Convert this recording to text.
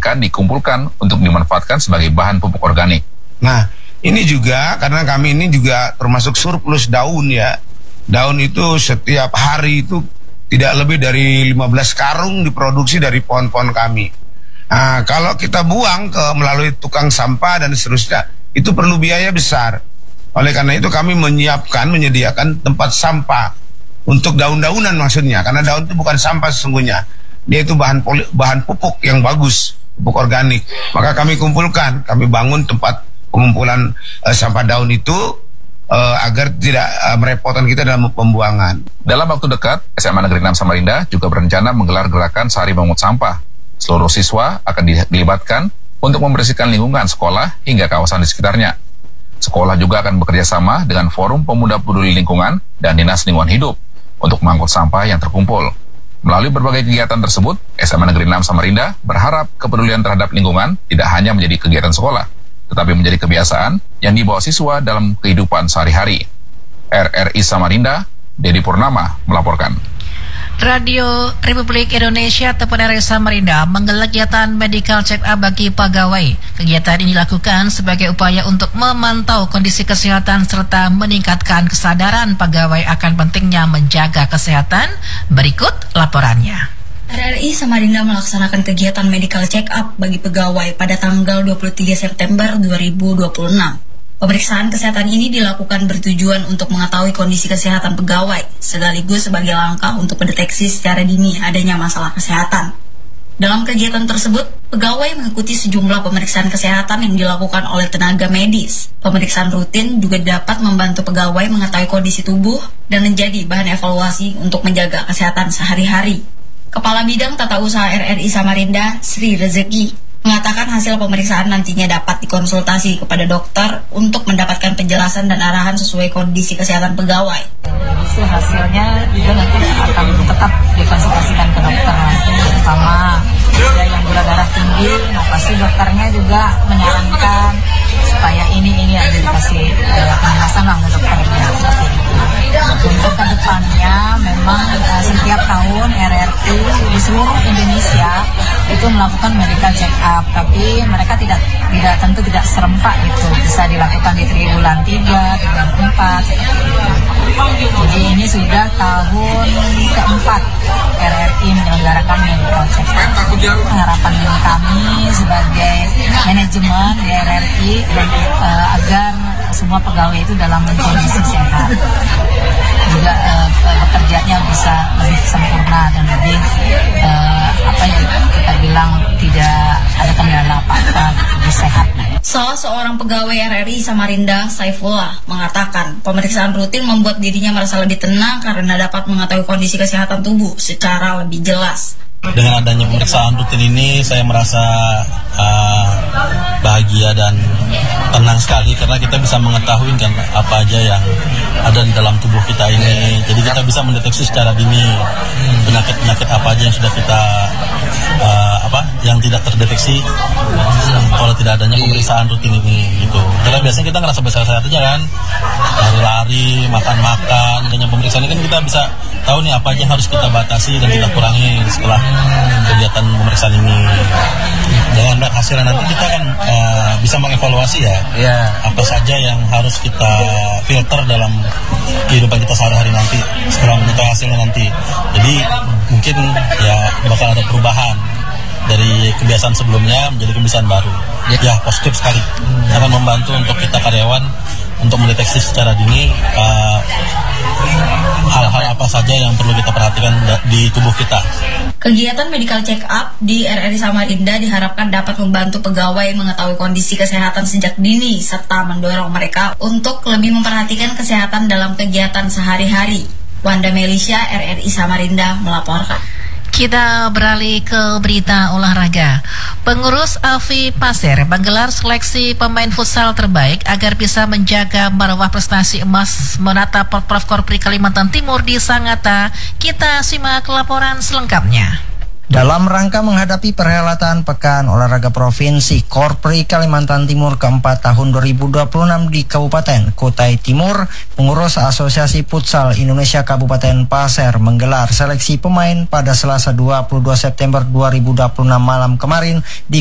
melainkan dikumpulkan untuk dimanfaatkan sebagai bahan pupuk organik. Nah, ini juga karena kami ini juga termasuk surplus daun ya. Daun itu setiap hari itu tidak lebih dari 15 karung diproduksi dari pohon-pohon kami. Nah, kalau kita buang melalui tukang sampah dan seterusnya, itu perlu biaya besar. Oleh karena itu kami menyediakan tempat sampah untuk daun-daunan maksudnya, karena daun itu bukan sampah sesungguhnya. Dia itu bahan pupuk yang bagus, pupuk organik. Maka kami kumpulkan, kami bangun tempat pengumpulan sampah daun itu agar tidak merepotkan kita dalam pembuangan. Dalam waktu dekat, SMA Negeri 6 Samarinda juga berencana menggelar gerakan Sehari Memungut Sampah. Seluruh siswa akan dilibatkan untuk membersihkan lingkungan sekolah hingga kawasan di sekitarnya. Sekolah juga akan bekerja sama dengan Forum Pemuda Peduli Lingkungan dan Dinas Lingkungan Hidup untuk mengangkut sampah yang terkumpul. Melalui berbagai kegiatan tersebut, SMA Negeri 6 Samarinda berharap kepedulian terhadap lingkungan tidak hanya menjadi kegiatan sekolah, tetapi menjadi kebiasaan yang dibawa siswa dalam kehidupan sehari-hari. RRI Samarinda, Dedi Purnama melaporkan. Radio Republik Indonesia ataupun RRI Samarinda menggelar kegiatan medical check-up bagi pegawai. Kegiatan ini dilakukan sebagai upaya untuk memantau kondisi kesehatan serta meningkatkan kesadaran pegawai akan pentingnya menjaga kesehatan. Berikut laporannya. RRI Samarinda melaksanakan kegiatan medical check-up bagi pegawai pada tanggal 23 September 2026. Pemeriksaan kesehatan ini dilakukan bertujuan untuk mengetahui kondisi kesehatan pegawai, sekaligus sebagai langkah untuk mendeteksi secara dini adanya masalah kesehatan. Dalam kegiatan tersebut, pegawai mengikuti sejumlah pemeriksaan kesehatan yang dilakukan oleh tenaga medis. Pemeriksaan rutin juga dapat membantu pegawai mengetahui kondisi tubuh dan menjadi bahan evaluasi untuk menjaga kesehatan sehari-hari. Kepala Bidang Tata Usaha RRI Samarinda, Sri Rezeki, mengatakan hasil pemeriksaan nantinya dapat dikonsultasi kepada dokter untuk mendapatkan penjelasan dan arahan sesuai kondisi kesehatan pegawai. Itu hasilnya juga nanti akan tetap dikonsultasikan ke dokter, terutama ada yang gula darah tinggi. Nah, pasti dokternya juga menyarankan supaya ini ada dikasih penjelasan lah ke dokternya. Untuk kedepannya memang setiap tahun RRI di seluruh Indonesia itu melakukan medical check up, tapi mereka tentu tidak serempak gitu, bisa dilakukan di triwulan 3, triwulan 4. Jadi ini sudah tahun keempat RRI menyelenggarakan medical check up. Harapan kami sebagai manajemen di RRI agar semua pegawai itu dalam kondisi sehat, juga bekerjanya bisa lebih sempurna dan lebih kita bilang tidak ada kendala apa-apa, lebih sehat. Salah seorang pegawai RRI Samarinda, Saifullah, mengatakan pemeriksaan rutin membuat dirinya merasa lebih tenang karena dapat mengetahui kondisi kesehatan tubuh secara lebih jelas. Dengan adanya pemeriksaan rutin ini, saya merasa bahagia dan tenang sekali karena kita bisa mengetahui kan apa aja yang ada di dalam tubuh kita ini. Jadi kita bisa mendeteksi secara dini penyakit-penyakit apa aja yang sudah kita yang tidak terdeteksi kalau tidak adanya pemeriksaan rutin ini gitu. Karena biasanya kita ngerasa sehat aja kan, lari-lari, makan-makan. Dengan pemeriksaan ini kan kita bisa tahu nih apa aja yang harus kita batasi dan kita kurangi setelah kegiatan pemeriksaan ini. Dengan hasilnya nanti kita kan bisa mengevaluasi apa saja yang harus kita filter dalam kehidupan kita sehari-hari nanti setelah mengetahui hasilnya nanti. Jadi mungkin bakal ada perubahan dari kebiasaan sebelumnya menjadi kebiasaan baru. Ya positif sekali. Akan membantu untuk kita karyawan untuk mendeteksi secara dini hal-hal apa saja yang perlu kita perhatikan di tubuh kita. Kegiatan medical check-up di RRI Samarinda diharapkan dapat membantu pegawai mengetahui kondisi kesehatan sejak dini serta mendorong mereka untuk lebih memperhatikan kesehatan dalam kegiatan sehari-hari. Wanda Melisha, RRI Samarinda melaporkan. Kita beralih ke berita olahraga. Pengurus AFI Pasir menggelar seleksi pemain futsal terbaik agar bisa menjaga marwah prestasi emas menata Porprov Korpri Kalimantan Timur di Sangatta. Kita simak laporan selengkapnya. Dalam rangka menghadapi perhelatan Pekan Olahraga Provinsi Korpri Kalimantan Timur keempat tahun 2026 di Kabupaten Kutai Timur, pengurus Asosiasi Futsal Indonesia Kabupaten Pasir menggelar seleksi pemain pada Selasa 22 September 2026 malam kemarin di